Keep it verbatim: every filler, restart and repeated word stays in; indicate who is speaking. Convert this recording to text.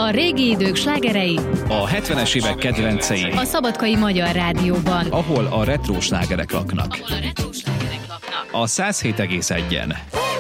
Speaker 1: A régi idők slágerei,
Speaker 2: a hetvenes évek kedvencei,
Speaker 1: a Szabadkai Magyar Rádióban,
Speaker 2: ahol a retró slágerek laknak.
Speaker 1: ahol a retro slágerek laknak.
Speaker 2: A száz hét egész egyen.